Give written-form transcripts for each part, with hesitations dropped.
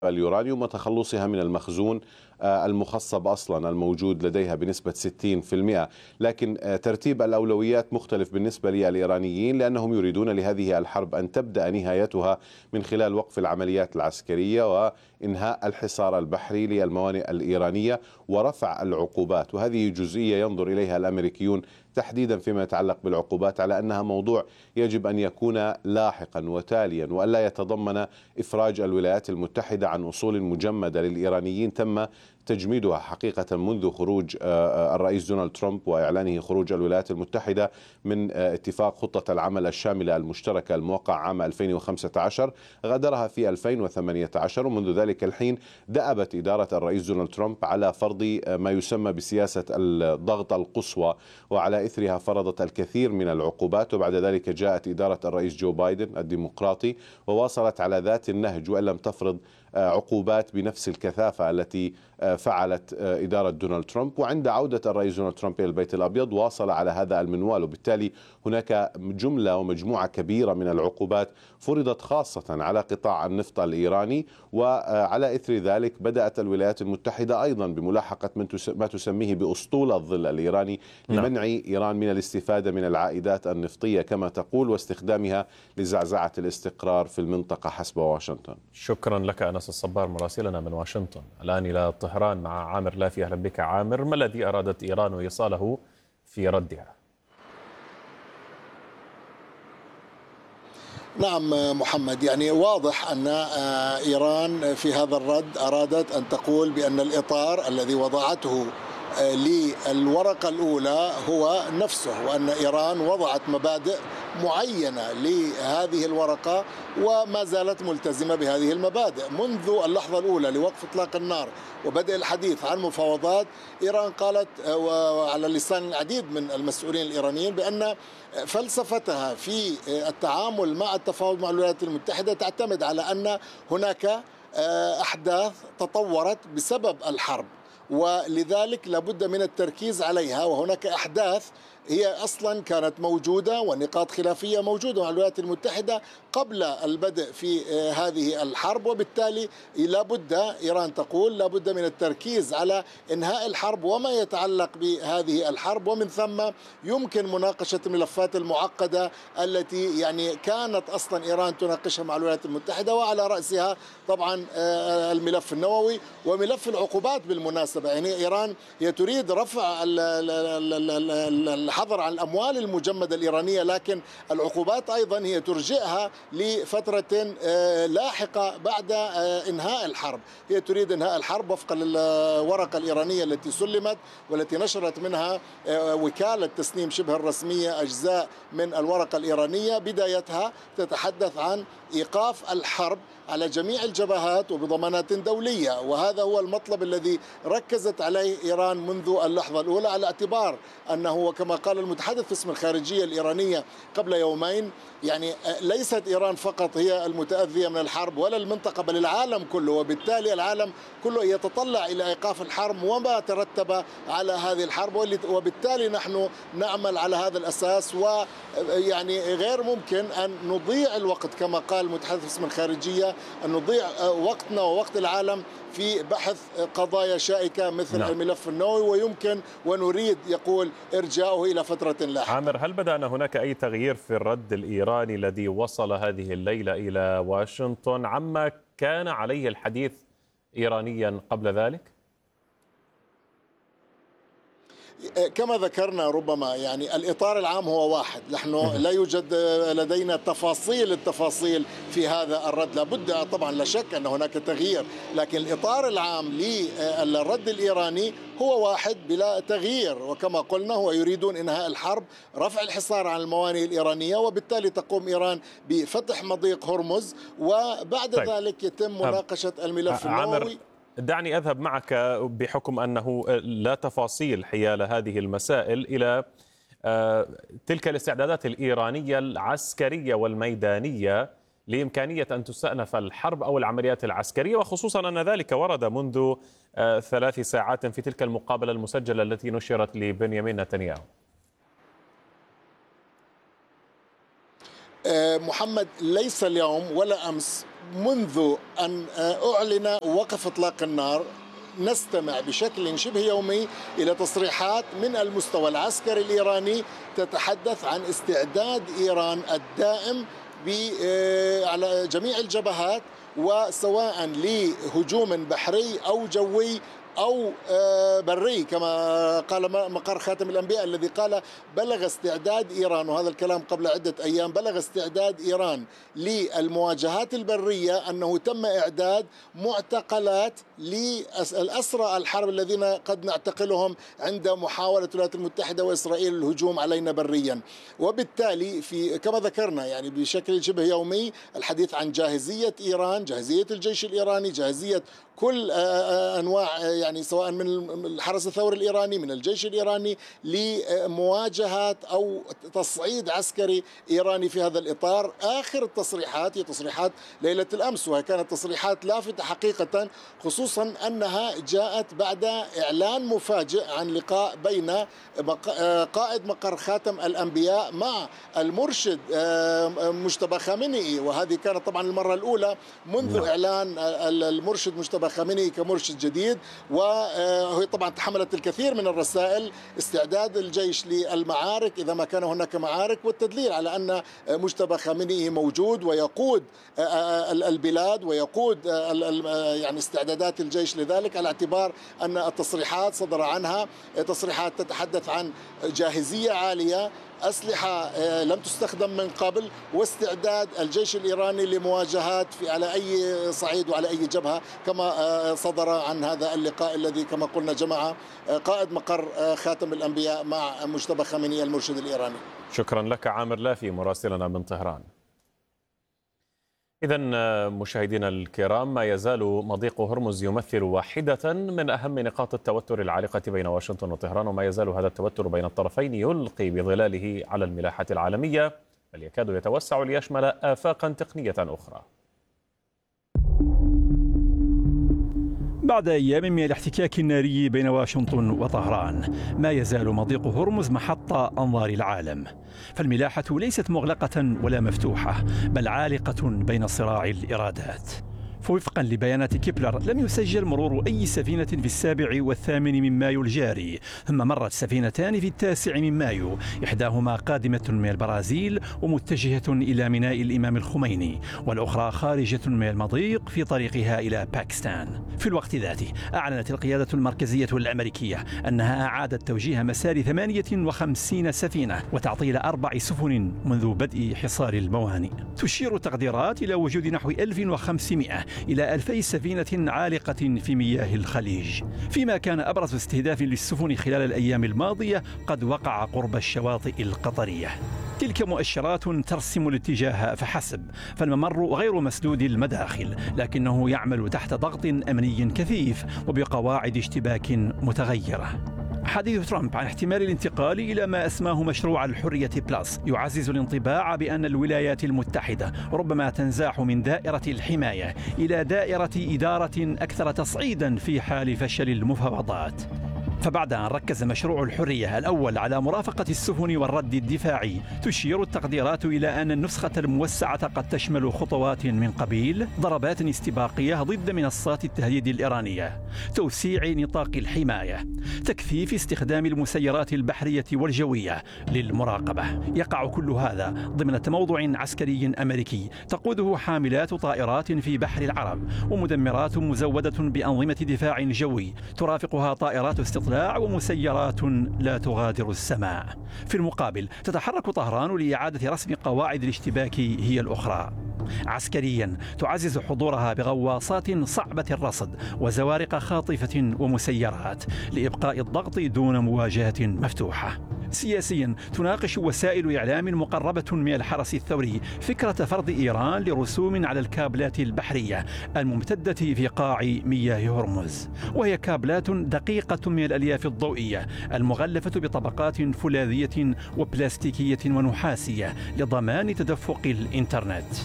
اليورانيوم وتخلصها من المخزون المخصب أصلا الموجود لديها بنسبة 60%. لكن ترتيب الأولويات مختلف بالنسبة للإيرانيين، لأنهم يريدون لهذه الحرب أن تبدأ نهايتها من خلال وقف العمليات العسكرية وإنهاء الحصار البحري للموانئ الإيرانية ورفع العقوبات. وهذه جزئية ينظر إليها الأمريكيون تحديدا فيما يتعلق بالعقوبات على أنها موضوع يجب أن يكون لاحقا وتاليا، وألا يتضمن إفراج الولايات المتحدة عن أصول مجمدة للإيرانيين تم تجميدها حقيقة منذ خروج الرئيس دونالد ترامب وإعلانه خروج الولايات المتحدة من اتفاق خطة العمل الشاملة المشتركة الموقع عام 2015. غادرها في 2018، ومنذ ذلك الحين دأبت إدارة الرئيس دونالد ترامب على فرض ما يسمى بسياسة الضغط القصوى، وعلى إثرها فرضت الكثير من العقوبات. وبعد ذلك جاءت إدارة الرئيس جو بايدن الديمقراطي وواصلت على ذات النهج، وإن لم تفرض عقوبات بنفس الكثافة التي فعلت إدارة دونالد ترامب. وعند عودة الرئيس دونالد ترامب إلى البيت الأبيض واصل على هذا المنوال، وبالتالي هناك جملة ومجموعة كبيرة من العقوبات فرضت خاصة على قطاع النفط الإيراني. وعلى إثر ذلك بدأت الولايات المتحدة أيضا بملاحقة ما تسميه بأسطول الظل الإيراني لمنع إيران من الاستفادة من العائدات النفطية كما تقول، واستخدامها لزعزعة الاستقرار في المنطقة حسب واشنطن. شكرا لك أنس الصبار مراسلنا من واشنطن. الآن إلى طهران مع عامر لافي. أهلا بك عامر. ما الذي أرادت إيران وإيصاله في ردها؟ نعم محمد، يعني واضح أن إيران في هذا الرد أرادت أن تقول بأن الإطار الذي وضعته للورقة الأولى هو نفسه، وأن إيران وضعت مبادئ معينة لهذه الورقة وما زالت ملتزمة بهذه المبادئ منذ اللحظة الأولى لوقف إطلاق النار وبدء الحديث عن مفاوضات. إيران قالت وعلى لسان العديد من المسؤولين الإيرانيين بأن فلسفتها في التعامل مع التفاوض مع الولايات المتحدة تعتمد على أن هناك أحداث تطورت بسبب الحرب، ولذلك لابد من التركيز عليها. وهناك أحداث هي أصلا كانت موجودة ونقاط خلافية موجودة مع الولايات المتحدة قبل البدء في هذه الحرب، وبالتالي لابد إيران تقول لابد من التركيز على إنهاء الحرب وما يتعلق بهذه الحرب، ومن ثم يمكن مناقشة الملفات المعقدة التي يعني كانت أصلا إيران تناقشها مع الولايات المتحدة، وعلى رأسها طبعا الملف النووي وملف العقوبات. بالمناسبة يعني إيران هي تريد رفع الحظر عن الأموال المجمدة الإيرانية، لكن العقوبات أيضا هي ترجئها لفترة لاحقة بعد إنهاء الحرب. هي تريد إنهاء الحرب وفق الورقة الإيرانية التي سلمت والتي نشرت منها وكالة تسنيم شبه الرسمية أجزاء من الورقة الإيرانية. بدايتها تتحدث عن إيقاف الحرب على جميع الجبهات وبضمانات دولية، وهذا هو المطلب الذي ركزت عليه إيران منذ اللحظة الأولى، على اعتبار أنه كما قال المتحدث باسم الخارجية الإيرانية قبل يومين، يعني ليست إيران فقط هي المتأذية من الحرب ولا المنطقة بل العالم كله، وبالتالي العالم كله يتطلع إلى إيقاف الحرب وما ترتب على هذه الحرب، وبالتالي نحن نعمل على هذا الأساس. ويعني غير ممكن أن نضيع الوقت كما قال المتحدث باسم الخارجية، أن نضيع وقتنا ووقت العالم في بحث قضايا شائكة مثل الملف النووي، ويمكن ونريد يقول إرجاؤه إلى فترة لاحقة. عامر، هل بدأ أن هناك أي تغيير في الرد الإيراني الذي وصل هذه الليلة إلى واشنطن عما كان عليه الحديث إيرانيا قبل ذلك؟ كما ذكرنا ربما يعني الإطار العام هو واحد، نحن لا يوجد لدينا التفاصيل في هذا الرد. لابد طبعا لا شك أن هناك تغيير، لكن الإطار العام للرد الإيراني هو واحد بلا تغيير، وكما قلنا هو يريدون إنهاء الحرب، رفع الحصار عن الموانئ الإيرانية، وبالتالي تقوم إيران بفتح مضيق هرمز، وبعد ذلك يتم مناقشة الملف النووي. دعني أذهب معك بحكم أنه لا تفاصيل حيال هذه المسائل إلى تلك الاستعدادات الإيرانية العسكرية والميدانية لإمكانية أن تستأنف الحرب أو العمليات العسكرية، وخصوصا أن ذلك ورد منذ 3 ساعات في تلك المقابلة المسجلة التي نشرت لبنيامين نتنياهو. محمد، ليس اليوم ولا أمس منذ أن أعلن وقف إطلاق النار نستمع بشكل شبه يومي إلى تصريحات من المستوى العسكري الإيراني تتحدث عن استعداد إيران الدائم على جميع الجبهات، وسواء لهجوم بحري أو جوي أو بري، كما قال مقر خاتم الأنبياء الذي قال بلغ استعداد إيران، وهذا الكلام قبل عدة أيام، بلغ استعداد إيران للمواجهات البرية أنه تم إعداد معتقلات للأسرى الحرب الذين قد نعتقلهم عند محاولة الولايات المتحدة وإسرائيل الهجوم علينا بريا. وبالتالي كما ذكرنا يعني بشكل شبه يومي الحديث عن جاهزية إيران، جاهزية الجيش الإيراني، جاهزية كل أنواع يعني سواء من الحرس الثوري الإيراني من الجيش الإيراني لمواجهات أو تصعيد عسكري إيراني في هذا الإطار. آخر التصريحات هي تصريحات ليلة الأمس، وهي كانت تصريحات لافتة حقيقة، خصوصا أنها جاءت بعد إعلان مفاجئ عن لقاء بين قائد مقر خاتم الأنبياء مع المرشد مجتبى خامنئي، وهذه كانت طبعا المرة الأولى منذ إعلان المرشد مجتبى خامنئي كمرشد جديد. وهي طبعا تحملت الكثير من الرسائل، استعداد الجيش للمعارك إذا ما كان هناك معارك، والتدليل على أن مجتبى خامنئي موجود ويقود البلاد ويقود يعني استعدادات الجيش لذلك، على اعتبار أن التصريحات صدر عنها تصريحات تتحدث عن جاهزية عالية، أسلحة لم تستخدم من قبل، واستعداد الجيش الإيراني لمواجهات على أي صعيد وعلى أي جبهة، كما صدر عن هذا اللقاء الذي كما قلنا جمع قائد مقر خاتم الأنبياء مع مجتبى خامنئي المرشد الإيراني. شكرا لك عامر لافي مراسلنا من طهران. إذن مشاهدينا الكرام، ما يزال مضيق هرمز يمثل واحدة من أهم نقاط التوتر العالقة بين واشنطن وطهران، وما يزال هذا التوتر بين الطرفين يلقي بظلاله على الملاحة العالمية، بل يكاد يتوسع ليشمل آفاقا تقنية أخرى. بعد أيام من الاحتكاك الناري بين واشنطن وطهران، ما يزال مضيق هرمز محط أنظار العالم، فالملاحة ليست مغلقة ولا مفتوحة، بل عالقة بين صراع الإرادات. فوفقا لبيانات كيبلر لم يسجل مرور أي سفينة في 7 و8 من مايو الجاري، ثم مرت سفينتان في 9 من مايو، إحداهما قادمة من البرازيل ومتجهة إلى ميناء الإمام الخميني، والأخرى خارجة من المضيق في طريقها إلى باكستان. في الوقت ذاته أعلنت القيادة المركزية الأمريكية أنها أعادت توجيه مسار 58 سفينة وتعطيل 4 سفن منذ بدء حصار الموانئ. تشير التقديرات إلى وجود نحو 1500 إلى 2000 سفينة عالقة في مياه الخليج، فيما كان أبرز استهداف للسفن خلال الأيام الماضية قد وقع قرب الشواطئ القطرية. تلك مؤشرات ترسم الاتجاه فحسب، فالممر غير مسدود المداخل، لكنه يعمل تحت ضغط أمني كثيف وبقواعد اشتباك متغيرة. حديث ترامب عن احتمال الانتقال إلى ما أسماه مشروع الحرية بلس يعزز الانطباع بأن الولايات المتحدة ربما تنزاح من دائرة الحماية إلى دائرة إدارة أكثر تصعيدا في حال فشل المفاوضات. فبعد أن ركز مشروع الحرية الأول على مرافقة السفن والرد الدفاعي، تشير التقديرات إلى أن النسخة الموسعة قد تشمل خطوات من قبيل ضربات استباقية ضد منصات التهديد الإيرانية، توسيع نطاق الحماية، تكثيف استخدام المسيرات البحرية والجوية للمراقبة. يقع كل هذا ضمن تموضع عسكري أمريكي تقوده حاملات طائرات في بحر العرب ومدمرات مزودة بأنظمة دفاع جوي ترافقها طائرات استطلاع ومسيرات لا تغادر السماء. في المقابل تتحرك طهران لإعادة رسم قواعد الاشتباك هي الأخرى. عسكريا تعزز حضورها بغواصات صعبة الرصد وزوارق خاطفة ومسيرات لإبقاء الضغط دون مواجهة مفتوحة. سياسيا تناقش وسائل إعلام مقربة من الحرس الثوري فكرة فرض إيران لرسوم على الكابلات البحرية الممتدة في قاع مياه هرمز، وهي كابلات دقيقة من الألياف الضوئية المغلفة بطبقات فولاذية وبلاستيكية ونحاسية لضمان تدفق الإنترنت.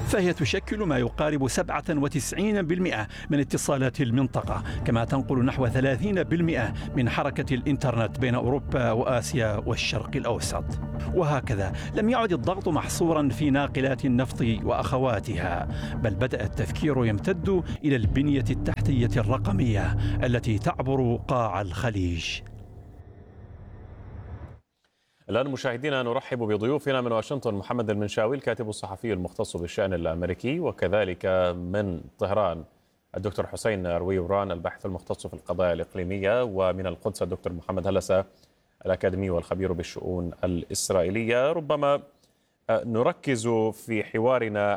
فهي تشكل ما يقارب 97% من اتصالات المنطقة، كما تنقل نحو 30% من حركة الإنترنت بين أوروبا وآسيا والشرق الأوسط. وهكذا لم يعد الضغط محصورا في ناقلات النفط وأخواتها، بل بدأ التفكير يمتد إلى البنية التحتية الرقمية التي تعبر قاع الخليج. الآن مشاهدينا نرحب بضيوفنا من واشنطن: محمد المنشاوي الكاتب الصحفي المختص بالشأن الأمريكي، وكذلك من طهران الدكتور حسين رويوران الباحث المختص في القضايا الإقليمية، ومن القدس الدكتور محمد هلسة الأكاديمي والخبير بالشؤون الإسرائيلية. ربما نركز في حوارنا